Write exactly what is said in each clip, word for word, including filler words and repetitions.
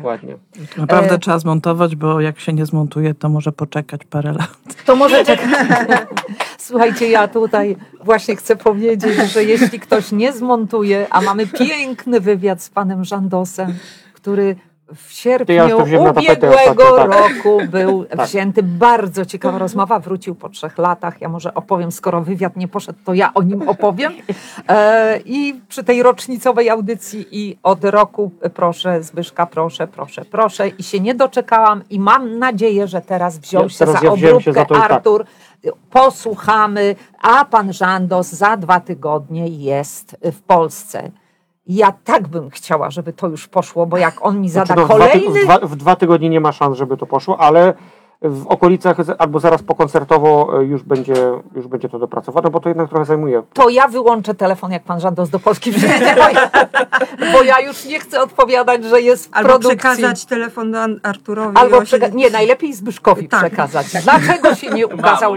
Dokładnie. Naprawdę e... trzeba zmontować, bo jak się nie zmontuje, to może poczekać parę lat. To może czekać. Słuchajcie, ja tutaj właśnie chcę powiedzieć, że jeśli ktoś nie zmontuje, a mamy piękny wywiad z panem Żandosem, który w sierpniu ja ubiegłego tak. roku był tak. wzięty. Bardzo ciekawa rozmowa. Wrócił po trzech latach. Ja może opowiem, skoro wywiad nie poszedł, to ja o nim opowiem. E, I przy tej rocznicowej audycji i od roku proszę Zbyszka, proszę, proszę, proszę. I się nie doczekałam i mam nadzieję, że teraz wziął ja, się teraz za ja obróbkę za to, Artur. Tak. Posłuchamy, a pan Żandos za dwa tygodnie jest w Polsce. Ja tak bym chciała, żeby to już poszło, bo jak on mi zada znaczy, no, kolejny... W dwa, w dwa tygodnie nie ma szans, żeby to poszło, ale w okolicach albo zaraz pokoncertowo już będzie, już będzie to dopracowane, bo to jednak trochę zajmuje. To ja wyłączę telefon, jak pan Żandos do Polski przyjedzie, bo, ja, bo ja już nie chcę odpowiadać, że jest w albo produkcji. Albo przekazać telefon do Arturowi. Albo przeka- nie, najlepiej Zbyszkowi tak. przekazać. Dlaczego się nie ukazał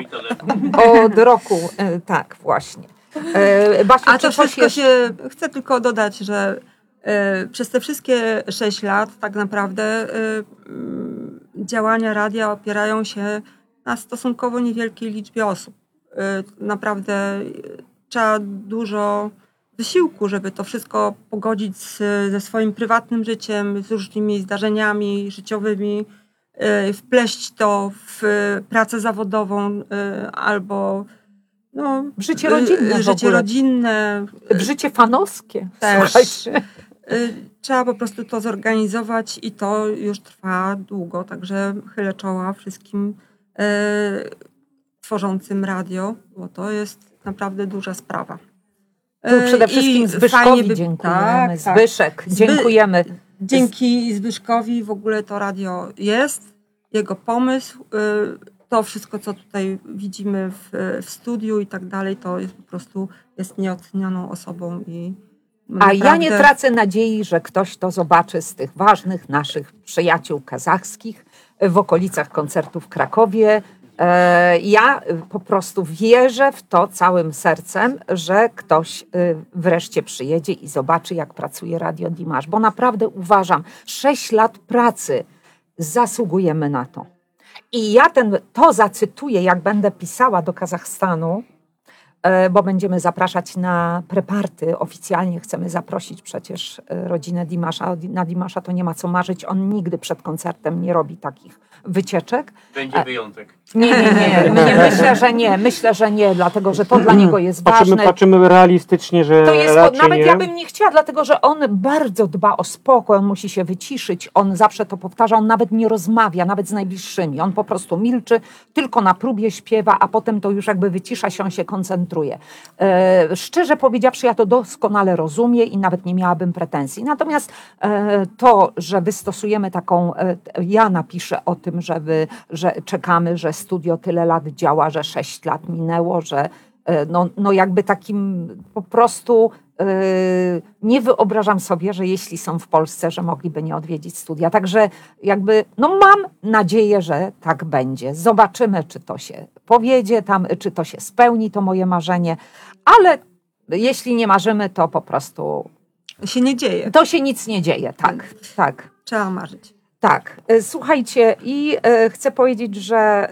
od roku? Tak, właśnie. E, Basiu, A to wszystko jest... się... Chcę tylko dodać, że e, przez te wszystkie sześć lat tak naprawdę e, działania radia opierają się na stosunkowo niewielkiej liczbie osób. E, naprawdę e, trzeba dużo wysiłku, żeby to wszystko pogodzić z, ze swoim prywatnym życiem, z różnymi zdarzeniami życiowymi, e, wpleść to w pracę zawodową e, albo No, w życie rodzinne. Życie rodzinne. W życie fanowskie. Też. Trzeba po prostu to zorganizować i to już trwa długo, także chylę czoła wszystkim e, tworzącym radio, bo to jest naprawdę duża sprawa. E, tu przede wszystkim Zbyszkowi by... dziękujemy. Tak, Zbyszek, tak. dziękujemy. Zby... Dzięki Zbyszkowi w ogóle to radio jest, jego pomysł. E, To wszystko, co tutaj widzimy w, w studiu i tak dalej, to jest po prostu jest nieocenioną osobą. I A naprawdę... ja nie tracę nadziei, że ktoś to zobaczy z tych ważnych naszych przyjaciół kazachskich w okolicach koncertu w Krakowie. Ja po prostu wierzę w to całym sercem, że ktoś wreszcie przyjedzie i zobaczy, jak pracuje Radio Dimash. Bo naprawdę uważam, sześć lat pracy zasługujemy na to. I ja ten, to zacytuję, jak będę pisała do Kazachstanu, bo będziemy zapraszać na preparty. Oficjalnie chcemy zaprosić przecież rodzinę Dimasza. Na Dimasza to nie ma co marzyć. On nigdy przed koncertem nie robi takich wycieczek. Będzie wyjątek. Nie, nie, nie. nie myślę, że nie. Myślę, że nie, dlatego że to dla niego jest patrzymy, ważne. Patrzymy realistycznie, że to jest, raczej nawet nie. ja bym nie chciała, dlatego że on bardzo dba o spokój, on musi się wyciszyć, on zawsze to powtarza, on nawet nie rozmawia, nawet z najbliższymi. On po prostu milczy, tylko na próbie śpiewa, a potem to już jakby wycisza się, on się koncentruje. E, szczerze powiedziawszy, ja to doskonale rozumiem i nawet nie miałabym pretensji. Natomiast e, to, że wystosujemy taką, e, ja napiszę o tym, żeby, że czekamy, że studio tyle lat działa, że sześć lat minęło, że no, no jakby takim po prostu yy, nie wyobrażam sobie, że jeśli są w Polsce, że mogliby nie odwiedzić studia. Także jakby, no mam nadzieję, że tak będzie. Zobaczymy, czy to się powiedzie tam, czy to się spełni, to moje marzenie, ale jeśli nie marzymy, to po prostu... To się nie dzieje. To się nic nie dzieje, tak, tak. Trzeba marzyć. Tak, słuchajcie, i y, chcę powiedzieć, że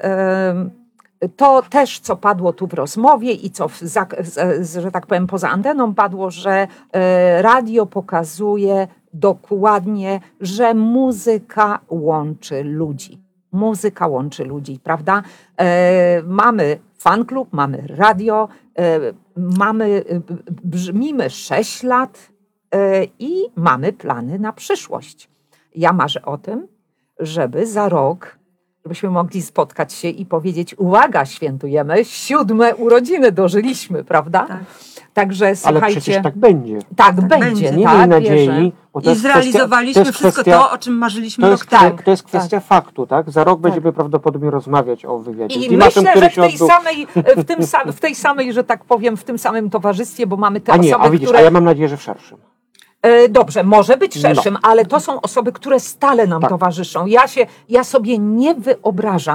y, to też, co padło tu w rozmowie i co, w, za, z, że tak powiem, poza anteną padło, że y, radio pokazuje dokładnie, że muzyka łączy ludzi. Muzyka łączy ludzi, prawda? Y, mamy fanklub, mamy radio, y, mamy, y, brzmimy sześć lat y, i mamy plany na przyszłość. Ja marzę o tym, żeby za rok, żebyśmy mogli spotkać się i powiedzieć, uwaga, świętujemy siódme urodziny, dożyliśmy, prawda? Tak. Także słuchajcie... Ale przecież tak będzie. Tak, tak będzie. Nie tak, miej nadziei. Bo to I zrealizowaliśmy kwestia, to wszystko kwestia, to, o czym marzyliśmy to jest, rok temu. To jest kwestia tak. faktu, tak? Za rok tak. będziemy prawdopodobnie rozmawiać o wywiadzie. I myślę, że w tej, samej, w, tym sam, w tej samej, że tak powiem, w tym samym towarzystwie, bo mamy te a nie, osoby, a widzisz, które... A ja mam nadzieję, że w szerszym. Dobrze, może być szerszym, no. ale to są osoby, które stale nam tak. towarzyszą. Ja, się, ja sobie nie wyobrażam,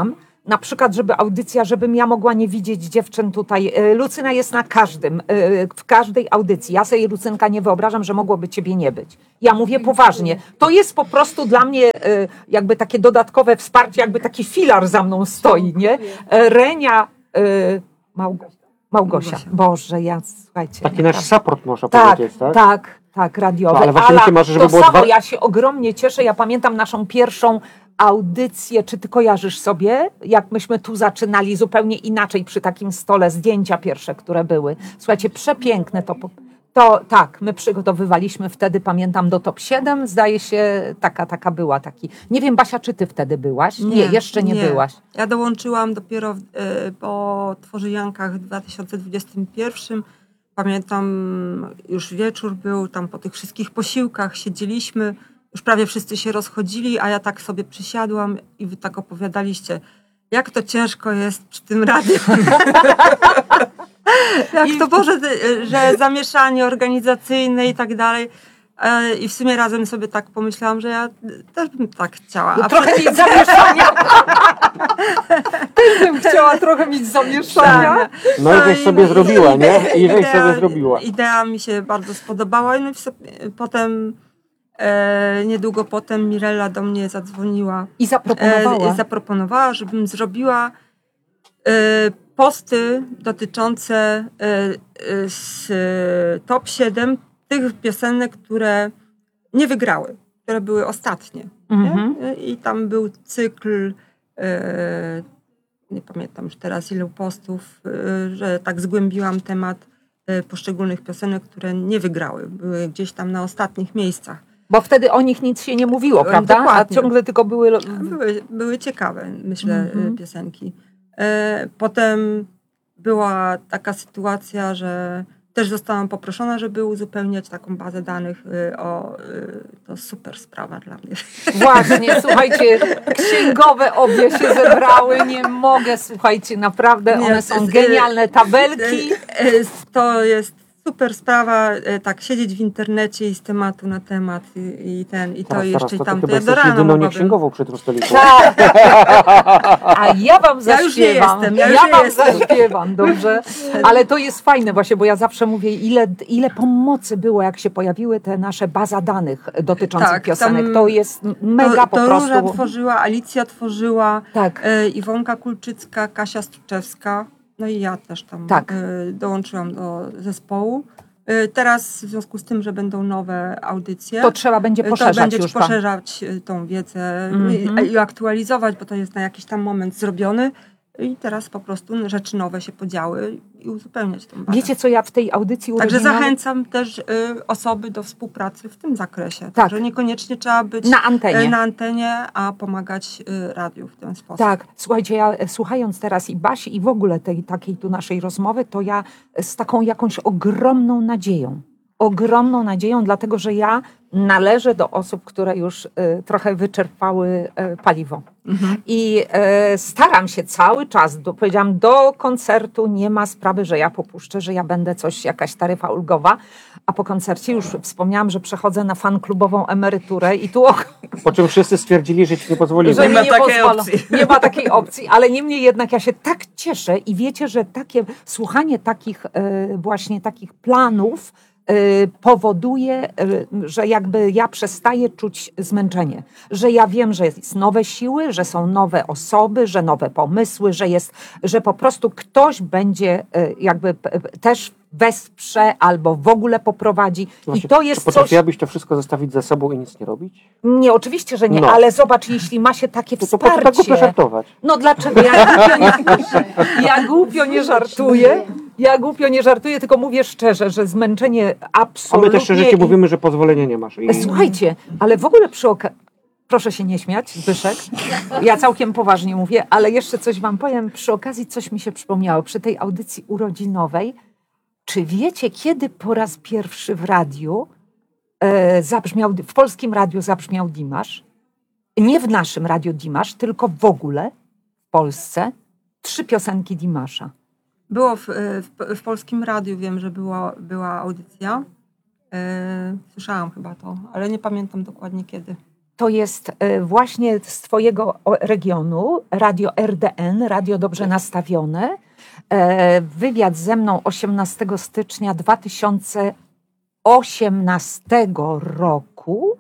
na przykład, żeby audycja, żebym ja mogła nie widzieć dziewczyn tutaj. Y, Lucyna jest na każdym, y, w każdej audycji. Ja sobie, Lucynka, nie wyobrażam, że mogłoby ciebie nie być. Ja mówię poważnie. To jest po prostu dla mnie y, jakby takie dodatkowe wsparcie, jakby taki filar za mną stoi, nie? Y, Renia, y, Małgosia. Małgosia. Małgosia. Boże, ja, słuchajcie. Taki nasz support, można Tak, powiedzieć, tak? tak, tak, radiowy. No, ale właśnie Ala, ty masz, żeby to było samo, dwa- ja się ogromnie cieszę. Ja pamiętam naszą pierwszą audycję, czy ty kojarzysz sobie, jak myśmy tu zaczynali zupełnie inaczej przy takim stole, zdjęcia pierwsze, które były. Słuchajcie, przepiękne to. To tak, my przygotowywaliśmy wtedy, pamiętam, do top siedem, zdaje się, taka, taka była taki. Nie wiem, Basia, czy ty wtedy byłaś? Nie, jeszcze nie, byłaś. Ja dołączyłam dopiero y, po Tworzyjankach w dwa tysiące dwudziestym pierwszym. Pamiętam, już wieczór był, tam po tych wszystkich posiłkach siedzieliśmy, już prawie wszyscy się rozchodzili, a ja tak sobie przysiadłam i wy tak opowiadaliście, jak to ciężko jest przy tym radiu. Jak to Boże, że zamieszanie organizacyjne i tak dalej. I w sumie razem sobie tak pomyślałam, że ja też bym tak chciała. No, A trochę mieć zamieszania. Też bym chciała trochę mieć zamieszania. Tak. No i żeś sobie zrobiła, nie? I żeś sobie zrobiła. Idea mi się bardzo spodobała. No i potem, e, niedługo potem Mirella do mnie zadzwoniła. I zaproponowała. E, zaproponowała, żebym zrobiła e, posty dotyczące e, e, z e, top siedem tych piosenek, które nie wygrały, które były ostatnie. Mhm. Nie? I tam był cykl, e, nie pamiętam już teraz ilu postów, e, że tak zgłębiłam temat e, poszczególnych piosenek, które nie wygrały, były gdzieś tam na ostatnich miejscach. Bo wtedy o nich nic się nie mówiło, prawda? Dokładnie. A ciągle tylko były... Były, były ciekawe, myślę, Mhm. piosenki. E, potem była taka sytuacja, że też zostałam poproszona, żeby uzupełniać taką bazę danych y, o... Y, to super sprawa dla mnie. Właśnie, słuchajcie, księgowe obie się zebrały, nie mogę, słuchajcie, naprawdę, Nie, one to są jest, genialne, tabelki. Y, y, To jest super sprawa, y, tak siedzieć w internecie i z tematu na temat i, i ten, i to Teraz, jeszcze teraz, i to ty tamto. chyba Ja jesteś do rana jedyną mogłabym. nieksięgową przy tym stoliku. Tak. A ja wam Ja już nie zaśpiewam. jestem, ja już nie wam jestem. zaśpiewam, dobrze? Ale to jest fajne właśnie, bo ja zawsze mówię, ile, ile pomocy było, jak się pojawiły te nasze baza danych dotyczących Tak, piosenek. tam To jest mega to, po to prostu. Róża tworzyła, Alicja tworzyła, Tak. e, Iwonka Kulczycka, Kasia Struczewska, no i ja też tam Tak. e, dołączyłam do zespołu. E, teraz w związku z tym, że będą nowe audycje, To trzeba będzie to poszerzać będzie już. pan. poszerzać e, tą wiedzę Mhm. i, i aktualizować, bo to jest na jakiś tam moment zrobiony. I teraz po prostu rzeczy nowe się podziały i uzupełniać tą bazę. Wiecie, co ja w tej audycji Także urodzinowej... zachęcam też y, osoby do współpracy w tym zakresie. Tak. Że niekoniecznie trzeba być Na antenie. y, na antenie, a pomagać y, radiu w ten sposób. Tak, słuchajcie, ja e, słuchając teraz i Basi i w ogóle tej takiej tu naszej rozmowy, to ja z taką jakąś ogromną nadzieją, ogromną nadzieją, dlatego że ja należę do osób, które już y, trochę wyczerpały y, paliwo. Mhm. I y, staram się cały czas, do, powiedziałam, do koncertu nie ma sprawy, że ja popuszczę, że ja będę coś, jakaś taryfa ulgowa, a po koncercie już wspomniałam, że przechodzę na fanklubową emeryturę i tu Po czym wszyscy stwierdzili, że ci nie pozwolili. że Nie mi ma nie takiej pozwolą. opcji. Nie ma takiej opcji, ale niemniej jednak ja się tak cieszę i wiecie, że takie słuchanie takich e, właśnie takich planów e, powoduje, e, że jakby ja przestaję czuć zmęczenie. Że ja wiem, że jest nowe siły, że są nowe osoby, że nowe pomysły, że jest, że po prostu ktoś będzie e, jakby p- p- też wesprze albo w ogóle poprowadzi. I Właśnie, to czy jest coś... potrafiłabyś to wszystko zostawić za sobą i nic nie robić? Nie, oczywiście, że nie, No. ale zobacz, jeśli ma się takie To, to po co tak głupio wsparcie... żartować? No dlaczego? Ja głupio nie, ja głupio nie żartuję. Ja głupio nie żartuję, tylko mówię szczerze, że zmęczenie A absolutnie... my też szczerze ci mówimy, że pozwolenia nie masz. I... Słuchajcie, ale w ogóle przy okazji... Proszę się nie śmiać, Zbyszek. Ja całkiem poważnie mówię, ale jeszcze coś wam powiem. Przy okazji coś mi się przypomniało. Przy tej audycji urodzinowej, czy wiecie, kiedy po raz pierwszy w radiu e, zabrzmiał, w polskim radiu zabrzmiał Dimash? Nie w naszym radiu Dimash, tylko w ogóle w Polsce trzy piosenki Dimasza. Było w, w, w polskim radiu, wiem, że była, była audycja. E, słyszałam chyba to, ale nie pamiętam dokładnie kiedy. to jest e, właśnie z twojego o- regionu, Radio R D N, Radio Dobrze Nastawione. E, wywiad ze mną osiemnastego stycznia dwa tysiące osiemnastego roku.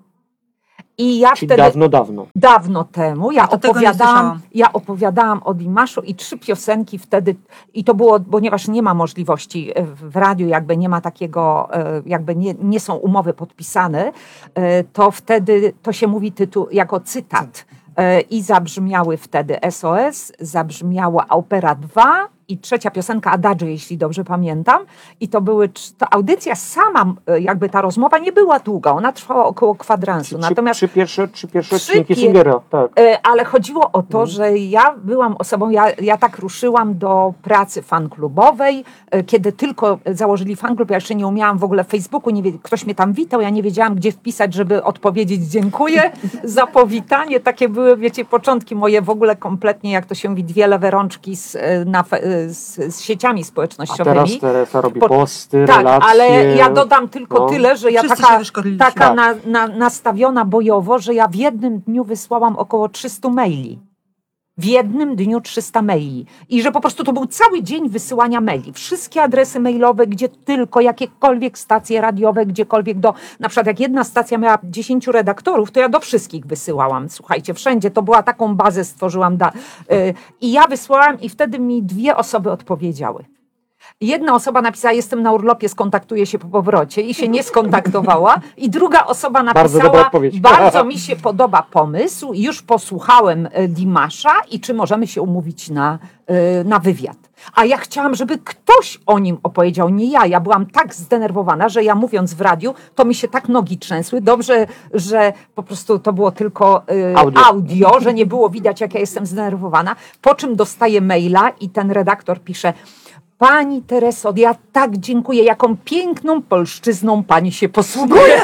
I ja Czyli wtedy... dawno, dawno. Dawno temu ja to tego nie opowiadałam, słyszałam. ja opowiadałam o Dimaszu i trzy piosenki wtedy, i to było, ponieważ nie ma możliwości e, w radiu, jakby nie ma takiego, e, jakby nie, nie są umowy podpisane, e, to wtedy to się mówi tytuł jako cytat. E, I zabrzmiały wtedy S O S, zabrzmiała Opera dwa i trzecia piosenka Adagio, jeśli dobrze pamiętam. I to były, trz- to audycja sama, e, jakby ta rozmowa nie była długa, ona trwała około kwadransu. Trzy, Natomiast trzy pierwsze, trzy pierwsze Trzy odcinki pie- Singera, tak. E, Ale chodziło o to, że ja byłam osobą, ja, ja tak ruszyłam do pracy fanklubowej, e, kiedy tylko założyli fanklub, ja jeszcze nie umiałam w ogóle w Facebooku, nie wie, ktoś mnie tam witał, ja nie wiedziałam, gdzie wpisać, żeby odpowiedzieć dziękuję za powitanie. Takie były, wiecie, początki moje w ogóle kompletnie, jak to się mówi, dwie lewe rączki z, e, na, fe- e, z, z sieciami A społecznościowymi. teraz Teresa robi Po- posty, Tak, relacje. ale ja dodam tylko no. tyle, że ja Wszyscy taka, się wyszkoliliśmy. taka Tak. na, na, nastawiona bojowo, że ja w jednym dniu wysłałam około trzysta maili. W jednym dniu trzysta maili. I że po prostu to był cały dzień wysyłania maili. Wszystkie adresy mailowe, gdzie tylko, jakiekolwiek stacje radiowe, gdziekolwiek do... Na przykład jak jedna stacja miała dziesięciu redaktorów, to ja do wszystkich wysyłałam. Słuchajcie, wszędzie. To była taką bazę stworzyłam. Da, y, I ja wysłałam i wtedy mi dwie osoby odpowiedziały. Jedna osoba napisała, jestem na urlopie, skontaktuję się po powrocie i się nie skontaktowała. I druga osoba Bardzo dobra napisała, odpowiedź. bardzo mi się podoba pomysł, już posłuchałem e, Dimasza i czy możemy się umówić na, e, na wywiad. A ja chciałam, żeby ktoś o nim opowiedział, nie ja. Ja byłam tak zdenerwowana, że ja mówiąc w radiu, to mi się tak nogi trzęsły. Dobrze, że po prostu to było tylko e, Audio. audio, że nie było widać, jak ja jestem zdenerwowana. Po czym dostaję maila i ten redaktor pisze: Pani Tereso, ja tak dziękuję, jaką piękną polszczyzną pani się posługuje.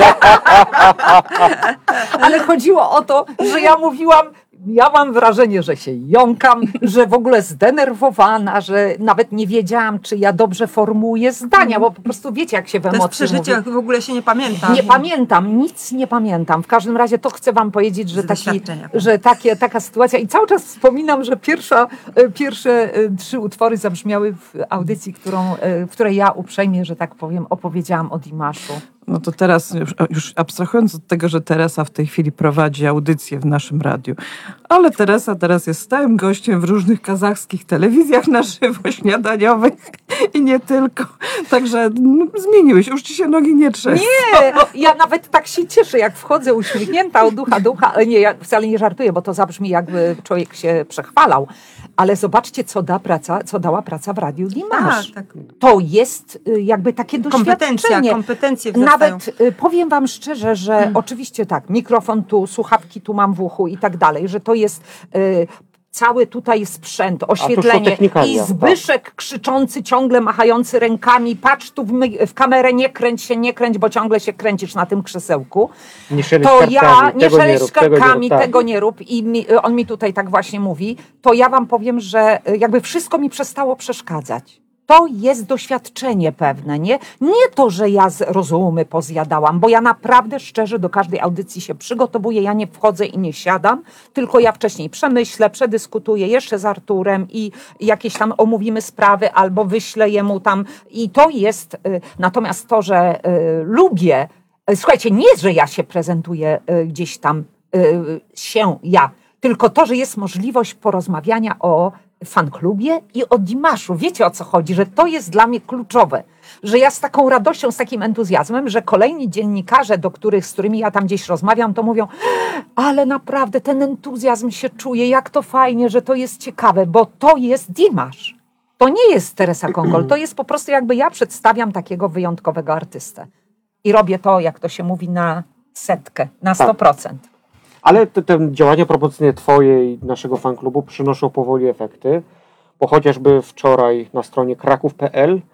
Ale chodziło o to, że ja mówiłam, ja mam wrażenie, że się jąkam, że w ogóle zdenerwowana, że nawet nie wiedziałam, czy ja dobrze formułuję zdania, bo po prostu wiecie, jak się w To jest emocji przeżycie, mówi. w ogóle się nie pamięta. Nie pamiętam, nic nie pamiętam. W każdym razie to chcę wam powiedzieć, że, Z taki, doświadczenia. że takie, taka sytuacja. I cały czas wspominam, że pierwsza, e, pierwsze e, trzy utwory zabrzmiały w audycji, którą, e, w której ja uprzejmie, że tak powiem, opowiedziałam o Dimaszu. No to teraz, już, już abstrahując od tego, że Teresa w tej chwili prowadzi audycję w naszym radiu, ale Teresa teraz jest stałym gościem w różnych kazachskich telewizjach na żywo śniadaniowych i nie tylko. Także no, zmieniłeś, już ci się nogi nie trzęsą. Nie, ja nawet tak się cieszę, jak wchodzę uśmiechnięta od ducha do ucha, ale nie, ja wcale nie żartuję, bo to zabrzmi, jakby człowiek się przechwalał. Ale zobaczcie, co, da praca, co dała praca w Radiu Tak, Dimash. tak. To jest y, jakby takie Kompetencja, doświadczenie. kompetencje wzrastają. Nawet y, powiem wam szczerze, że Hmm. oczywiście tak, mikrofon tu, słuchawki tu mam w uchu i tak dalej, że to jest y, cały tutaj sprzęt, oświetlenie technikalia, i Zbyszek krzyczący, ciągle machający rękami, patrz tu w, my, w kamerę, nie kręć się, nie kręć, bo ciągle się kręcisz na tym krzesełku. Nie szeleść To kartkami, ja nie tego szeleść rób, tego nie rób, kartkami, tak. tego nie rób i mi, on mi tutaj tak właśnie mówi, to ja wam powiem, że y, jakby wszystko mi przestało przeszkadzać. To jest doświadczenie pewne, nie? Nie to, że ja z rozumy pozjadałam, bo ja naprawdę szczerze do każdej audycji się przygotowuję, ja nie wchodzę i nie siadam, tylko ja wcześniej przemyślę, przedyskutuję jeszcze z Arturem i jakieś tam omówimy sprawy albo wyślę jemu tam i to jest, y, natomiast to, że y, lubię, y, słuchajcie, nie, że ja się prezentuję y, gdzieś tam y, się ja, tylko to, że jest możliwość porozmawiania o fanklubie i o Dimaszu. Wiecie, o co chodzi, że to jest dla mnie kluczowe, że ja z taką radością, z takim entuzjazmem, że kolejni dziennikarze, do których, z którymi ja tam gdzieś rozmawiam, to mówią, ale naprawdę ten entuzjazm się czuje, jak to fajnie, że to jest ciekawe, bo to jest Dimash. To nie jest Teresa Kongol, to jest po prostu jakby ja przedstawiam takiego wyjątkowego artystę. I robię to, jak to się mówi, na setkę, na sto procent. Ale te, te działania promocyjne twoje i naszego fanklubu przynoszą powoli efekty, bo chociażby wczoraj na stronie kraków kropka pe el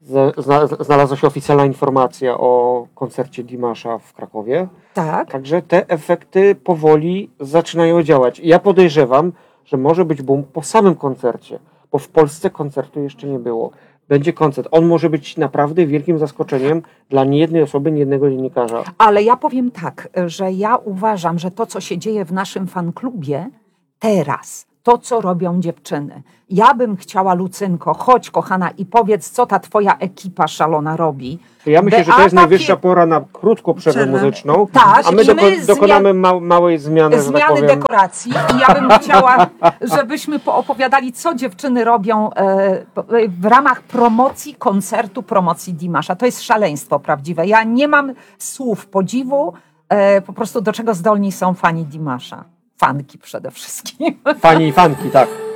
zna, znalazła się oficjalna informacja o koncercie Dimasza w Krakowie. Tak. Także te efekty powoli zaczynają działać. I ja podejrzewam, że może być boom po samym koncercie, bo w Polsce koncertu jeszcze nie było. będzie koncert. On może być naprawdę wielkim zaskoczeniem dla niejednej osoby, niejednego dziennikarza. Ale ja powiem tak, że ja uważam, że to, co się dzieje w naszym fanklubie teraz, to, co robią dziewczyny. Ja bym chciała, Lucynko, chodź kochana i powiedz, co ta twoja ekipa szalona robi. Ja myślę, Beata że to jest najwyższa Pie... pora na krótką przerwę Przerwę. muzyczną, Tak, a my, i doko my dokonamy ma małej zmiany, że tak Zmiany powiem. dekoracji i ja bym chciała, żebyśmy poopowiadali, co dziewczyny robią e, w ramach promocji koncertu, promocji Dimasza. To jest szaleństwo prawdziwe. Ja nie mam słów podziwu, e, po prostu do czego zdolni są fani Dimasza. Fanki przede wszystkim. Fani i fanki, tak.